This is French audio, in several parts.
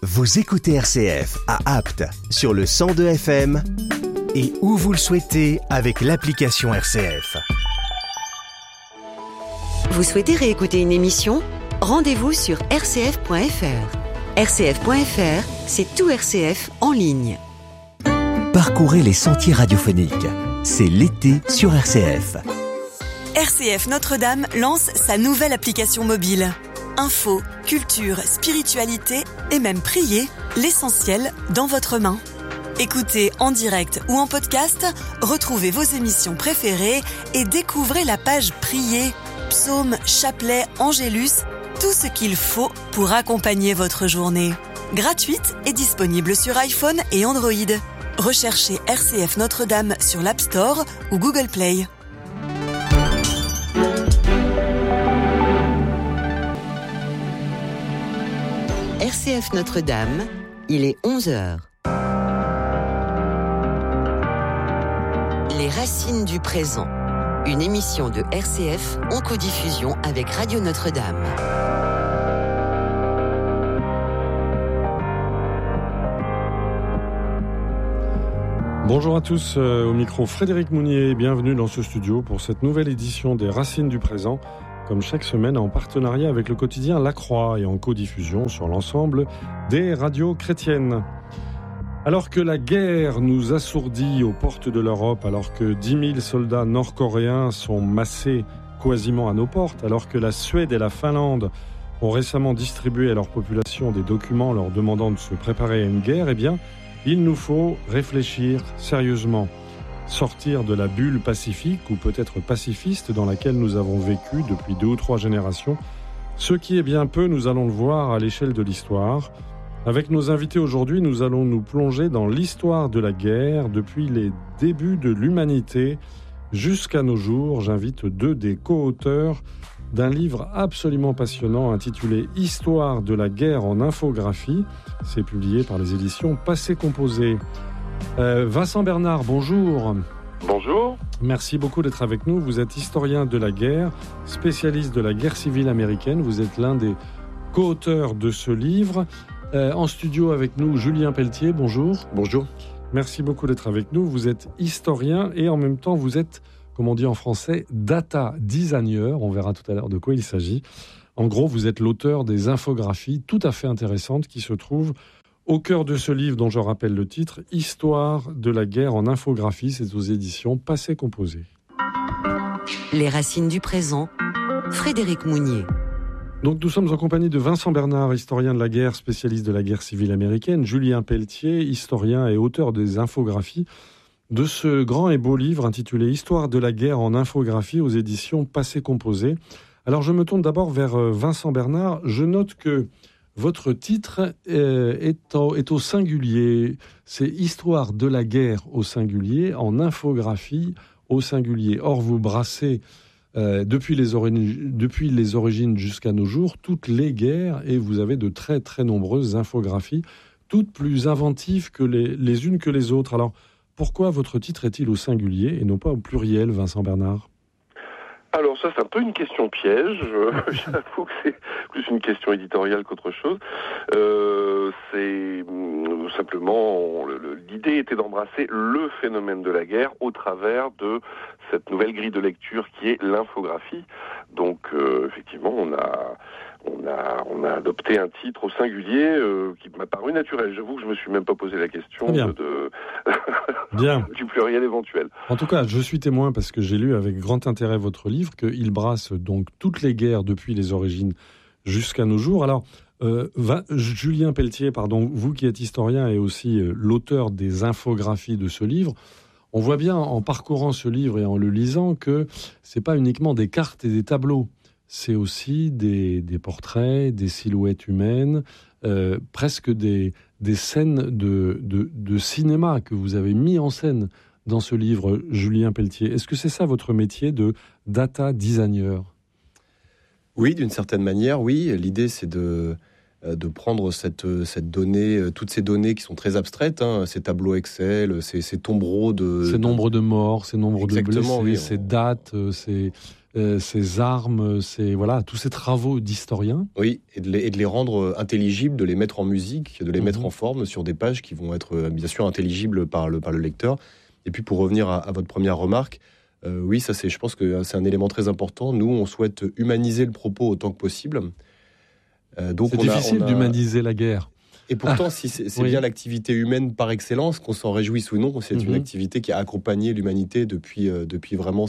Vous écoutez RCF à Apt sur le 102 FM et où vous le souhaitez avec l'application RCF. Vous souhaitez réécouter une émission ? Rendez-vous sur rcf.fr. rcf.fr, c'est tout RCF en ligne. Parcourez les sentiers radiophoniques. C'est l'été sur RCF. RCF Notre-Dame lance sa nouvelle application mobile. Info, culture, spiritualité et même prier, l'essentiel dans votre main. Écoutez en direct ou en podcast, retrouvez vos émissions préférées et découvrez la page prier, psaumes, chapelets, angélus, tout ce qu'il faut pour accompagner votre journée. Gratuite et disponible sur iPhone et Android. Recherchez RCF Notre-Dame sur l'App Store ou Google Play. RCF Notre-Dame, il est 11h. Les racines du présent. Une émission de RCF en codiffusion avec Radio Notre-Dame. Bonjour à tous, au micro Frédéric Mounier, bienvenue dans ce studio pour cette nouvelle édition des Racines du présent, comme chaque semaine en partenariat avec le quotidien La Croix et en codiffusion sur l'ensemble des radios chrétiennes. Alors que la guerre nous assourdit aux portes de l'Europe, alors que 10 000 soldats nord-coréens sont massés quasiment à nos portes, alors que la Suède et la Finlande ont récemment distribué à leur population des documents leur demandant de se préparer à une guerre, eh bien, il nous faut réfléchir sérieusement, sortir de la bulle pacifique ou peut-être pacifiste dans laquelle nous avons vécu depuis 2 ou 3 générations. Ce qui est bien peu, nous allons le voir à l'échelle de l'histoire. Avec nos invités aujourd'hui, nous allons nous plonger dans l'histoire de la guerre depuis les débuts de l'humanité jusqu'à nos jours. J'invite 2 des co-auteurs d'un livre absolument passionnant intitulé « Histoire de la guerre en infographie ». C'est publié par les éditions Passé Composé. Vincent Bernard, bonjour. Bonjour. Merci beaucoup d'être avec nous. Vous êtes historien de la guerre, spécialiste de la guerre civile américaine. Vous êtes l'un des co-auteurs de ce livre. En studio avec nous, Julien Pelletier, bonjour. Bonjour. Merci beaucoup d'être avec nous. Vous êtes historien et en même temps, vous êtes, comme on dit en français, data designer. On verra tout à l'heure de quoi il s'agit. En gros, vous êtes l'auteur des infographies tout à fait intéressantes qui se trouvent au cœur de ce livre dont je rappelle le titre, « Histoire de la guerre en infographie ». C'est aux éditions Passé Composé. Les racines du présent, Frédéric Mounier. Donc nous sommes en compagnie de Vincent Bernard, historien de la guerre, spécialiste de la guerre civile américaine, Julien Pelletier, historien et auteur des infographies, de ce grand et beau livre intitulé « Histoire de la guerre en infographie » aux éditions Passé Composé. Alors je me tourne d'abord vers Vincent Bernard. Je note que votre titre est au singulier. C'est « Histoire de la guerre » au singulier, en infographie au singulier. Or vous brassez depuis les origines jusqu'à nos jours toutes les guerres et vous avez de très très nombreuses infographies, toutes plus inventives que les unes que les autres. Alors pourquoi votre titre est-il au singulier et non pas au pluriel, Vincent Bernard ? Alors ça, c'est un peu une question piège. J'avoue que c'est plus une question éditoriale qu'autre chose. C'est simplement l'idée était d'embrasser le phénomène de la guerre au travers de cette nouvelle grille de lecture qui est l'infographie. Donc effectivement, on a adopté un titre au singulier qui m'a paru naturel. J'avoue que je me suis même pas posé la question Bien. du pluriel éventuel. En tout cas, je suis témoin parce que j'ai lu avec grand intérêt votre livre qu'il brasse donc toutes les guerres depuis les origines jusqu'à nos jours. Alors, Julien Pelletier, vous qui êtes historien et aussi l'auteur des infographies de ce livre, on voit bien en parcourant ce livre et en le lisant que c'est pas uniquement des cartes et des tableaux. C'est aussi des portraits, des silhouettes humaines, presque des scènes de cinéma que vous avez mis en scène dans ce livre, Julien Pelletier. Est-ce que c'est ça votre métier de data designer ? Oui, d'une certaine manière, oui. L'idée, c'est de prendre cette donnée, toutes ces données qui sont très abstraites, ces tableaux Excel, ces tombereaux de... Ces nombres de morts, ces nombres de blessés, oui, ces dates, ces ces armes, tous ces travaux d'historiens. Oui, et de les rendre intelligibles, de les mettre en musique, de les mettre en forme sur des pages qui vont être bien sûr intelligibles par le lecteur. Et puis pour revenir à votre première remarque, oui, ça je pense que c'est un élément très important. Nous, on souhaite humaniser le propos autant que possible. Donc c'est difficile d'humaniser la guerre. Et pourtant, si c'est bien l'activité humaine par excellence, qu'on s'en réjouisse ou non, c'est une activité qui a accompagné l'humanité depuis vraiment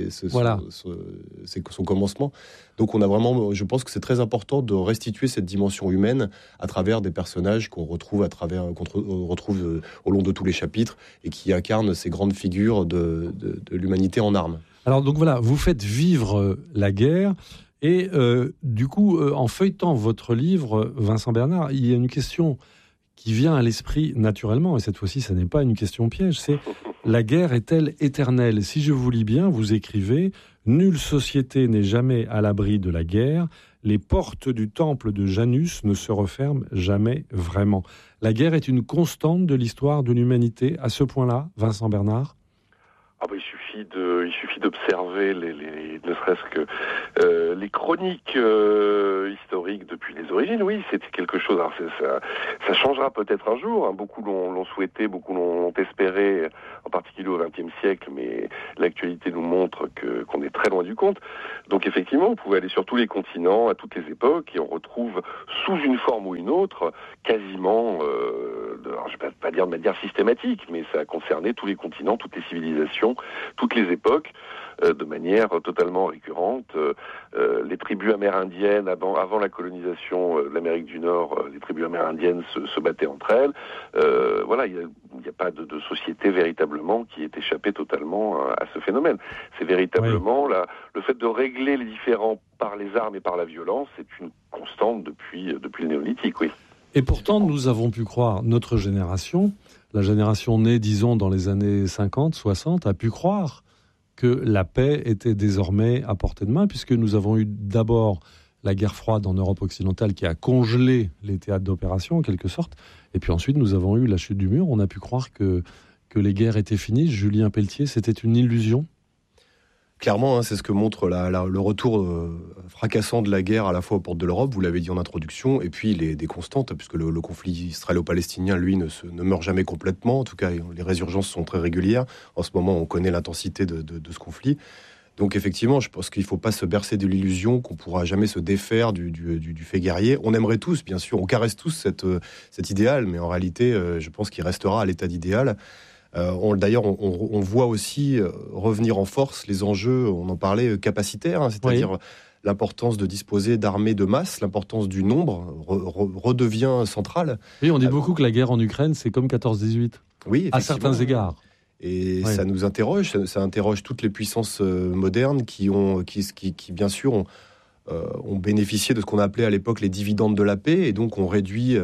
son commencement. Donc on a vraiment, je pense que c'est très important de restituer cette dimension humaine à travers des personnages qu'on retrouve au long de tous les chapitres et qui incarnent ces grandes figures de l'humanité en armes. Alors donc voilà, vous faites vivre la guerre. Et du coup, en feuilletant votre livre, Vincent Bernard, il y a une question qui vient à l'esprit naturellement, et cette fois-ci, ça n'est pas une question piège, c'est « La guerre est-elle éternelle ?» Si je vous lis bien, vous écrivez « Nulle société n'est jamais à l'abri de la guerre. Les portes du temple de Janus ne se referment jamais vraiment. » La guerre est une constante de l'histoire de l'humanité à ce point-là, Vincent Bernard ? Il suffit d'observer ne serait-ce que les chroniques historiques depuis les origines. Oui, c'était quelque chose. Alors ça changera peut-être un jour. Beaucoup l'ont souhaité, beaucoup l'ont espéré, en particulier au XXe siècle. Mais l'actualité nous montre qu'on est très loin du compte. Donc effectivement, vous pouvez aller sur tous les continents, à toutes les époques, et on retrouve sous une forme ou une autre, quasiment, alors je ne vais pas dire de manière systématique, mais ça a concerné tous les continents, toutes les civilisations, toutes les époques, de manière totalement récurrente. Les tribus amérindiennes, avant la colonisation de l'Amérique du Nord, les tribus amérindiennes se battaient entre elles. Il n'y a pas de société véritablement qui ait échappé totalement à ce phénomène. C'est véritablement le fait de régler les différends par les armes et par la violence, c'est une constante depuis le néolithique, oui. Et pourtant, nous avons pu croire, notre génération, la génération née, disons, dans les années 50, 60, a pu croire que la paix était désormais à portée de main, puisque nous avons eu d'abord la guerre froide en Europe occidentale qui a congelé les théâtres d'opération, en quelque sorte, et puis ensuite nous avons eu la chute du mur. On a pu croire que les guerres étaient finies. Julien Pelletier, c'était une illusion ? Clairement, c'est ce que montre le retour fracassant de la guerre à la fois aux portes de l'Europe, vous l'avez dit en introduction, et puis des constantes, puisque le conflit israélo-palestinien, lui, ne meurt jamais complètement. En tout cas, les résurgences sont très régulières. En ce moment, on connaît l'intensité de ce conflit. Donc effectivement, je pense qu'il ne faut pas se bercer de l'illusion qu'on ne pourra jamais se défaire du fait guerrier. On aimerait tous, bien sûr, on caresse tous cet idéal, mais en réalité, je pense qu'il restera à l'état d'idéal. D'ailleurs, on voit aussi revenir en force les enjeux, on en parlait, capacitaires, c'est-à-dire l'importance de disposer d'armées de masse, l'importance du nombre redevient centrale. Oui, on dit beaucoup que la guerre en Ukraine, c'est comme 14-18, oui, à certains égards. Et ça nous interroge, ça interroge toutes les puissances modernes qui bien sûr, ont bénéficié de ce qu'on appelait à l'époque les dividendes de la paix, et donc on réduit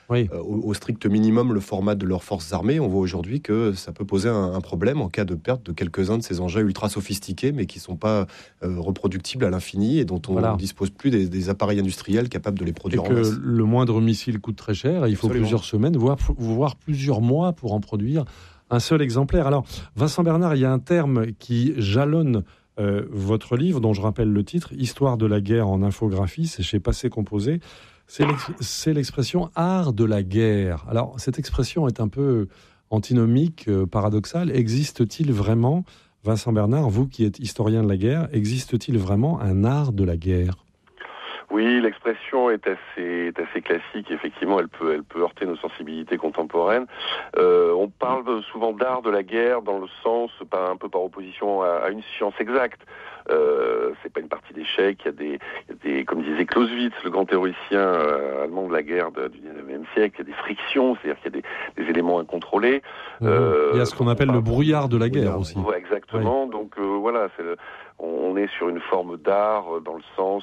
au strict minimum le format de leurs forces armées. On voit aujourd'hui que ça peut poser un problème en cas de perte de quelques-uns de ces engins ultra sophistiqués, mais qui ne sont pas reproductibles à l'infini et dont on ne dispose plus des appareils industriels capables de les produire en masse. Le moindre missile coûte très cher et il faut plusieurs semaines, voire plusieurs mois pour en produire un seul exemplaire. Alors, Vincent Bernard, il y a un terme qui jalonne votre livre, dont je rappelle le titre, « Histoire de la guerre en infographie », c'est chez Passé Composé. C'est l'expression « art de la guerre ». Alors, cette expression est un peu antinomique, paradoxale. Existe-t-il vraiment, Vincent Bernard, vous qui êtes historien de la guerre, existe-t-il vraiment un art de la guerre ? Oui, l'expression est assez classique. Effectivement, elle peut heurter nos sensibilités contemporaines. On parle souvent d'art de la guerre dans le sens, un peu par opposition à une science exacte. C'est pas une partie d'échec. Il y a des, comme disait Clausewitz, le grand théoricien allemand de la guerre du XIXe siècle, il y a des frictions, c'est-à-dire qu'il y a des éléments incontrôlés. Il y a ce qu'on appelle le brouillard de la guerre aussi. Ouais, exactement. Oui. Donc voilà, on est sur une forme d'art dans le sens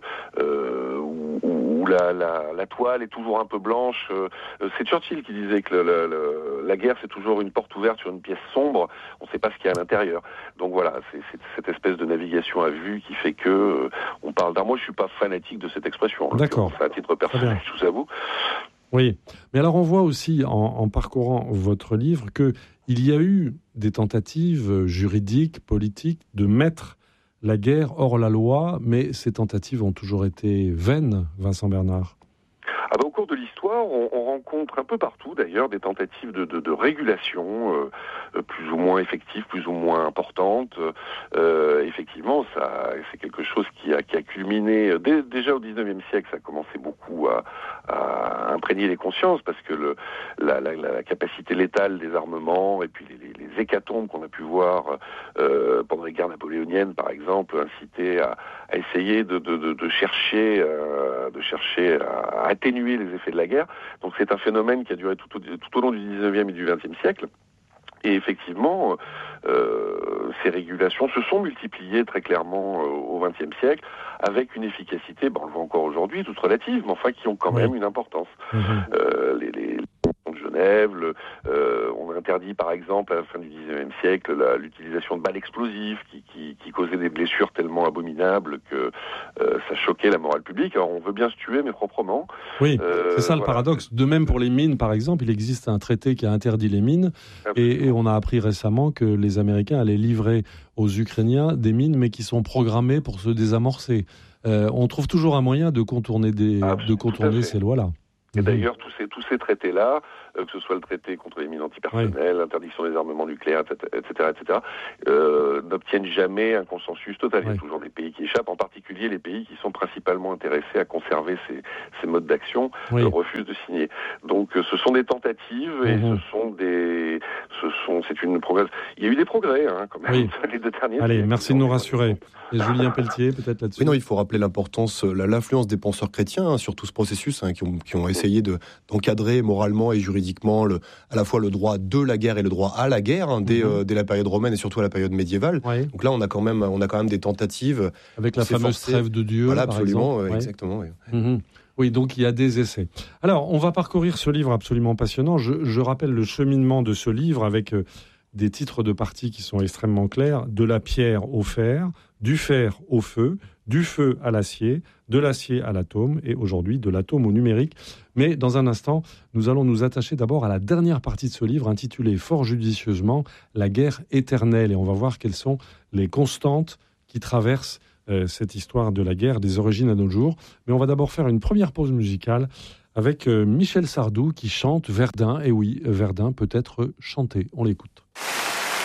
où la toile est toujours un peu blanche. C'est Churchill qui disait que la guerre, c'est toujours une porte ouverte sur une pièce sombre. On ne sait pas ce qu'il y a à l'intérieur. Donc voilà, c'est cette espèce de navigation à vue qui fait que on parle d'art. Moi, je ne suis pas fanatique de cette expression. D'accord. À titre personnel, je vous avoue. Oui, mais alors on voit aussi en parcourant votre livre qu'il y a eu des tentatives juridiques, politiques, de mettre la guerre hors la loi, mais ces tentatives ont toujours été vaines, Vincent Bernard. Au cours de l'histoire, on rencontre un peu partout d'ailleurs des tentatives de régulation plus ou moins effectives, plus ou moins importantes. Effectivement, ça, c'est quelque chose qui a culminé déjà au XIXe siècle. Ça a commencé beaucoup à imprégner les consciences parce que la capacité létale des armements et puis les hécatombes qu'on a pu voir pendant les guerres napoléoniennes, par exemple, incitaient à essayer de chercher à atténuer les effets de la guerre. Donc c'est un phénomène qui a duré tout au long du 19e et du 20e siècle. Et effectivement, ces régulations se sont multipliées très clairement au XXe siècle, avec une efficacité, on le voit encore aujourd'hui, toute relative, mais enfin qui ont quand même une importance. Les de Genève, on a interdit par exemple à la fin du XIXe siècle l'utilisation de balles explosives qui causaient des blessures tellement abominables que ça choquait la morale publique. Alors on veut bien se tuer mais proprement. Oui, c'est ça le paradoxe. De même pour les mines par exemple, il existe un traité qui a interdit les mines et on a appris récemment que les Américains allaient livrer aux Ukrainiens des mines mais qui sont programmées pour se désamorcer. On trouve toujours un moyen de contourner ces lois-là. Et d'ailleurs, tous ces traités-là, que ce soit le traité contre les mines antipersonnelles, l'interdiction des armements nucléaires, etc., n'obtiennent jamais un consensus total. Il y a toujours des pays qui échappent, en particulier les pays qui sont principalement intéressés à conserver ces modes d'action, refusent de signer. Donc, ce sont des tentatives et c'est une progrès. Il y a eu des progrès, quand même, les 2 derniers. Allez, merci de nous rassurer. Et Julien Pelletier, peut-être là-dessus. Oui, non, il faut rappeler l'influence des penseurs chrétiens sur tout ce processus, qui ont essayé d'encadrer moralement et juridiquement à la fois le droit de la guerre et le droit à la guerre dès la période romaine et surtout à la période médiévale. Donc là, on a quand même des tentatives avec la fameuse trêve de Dieu. Voilà, par absolument, exemple. Exactement. Oui, donc il y a des essais. Alors, on va parcourir ce livre absolument passionnant. Je rappelle le cheminement de ce livre avec des titres de parties qui sont extrêmement clairs. De la pierre au fer, du fer au feu, du feu à l'acier, de l'acier à l'atome et aujourd'hui de l'atome au numérique. Mais dans un instant, nous allons nous attacher d'abord à la dernière partie de ce livre intitulée fort judicieusement « La guerre éternelle ». Et on va voir quelles sont les constantes qui traversent cette histoire de la guerre des origines à nos jours. Mais on va d'abord faire une première pause musicale avec Michel Sardou qui chante Verdun. Et oui, Verdun peut être chanté. On l'écoute.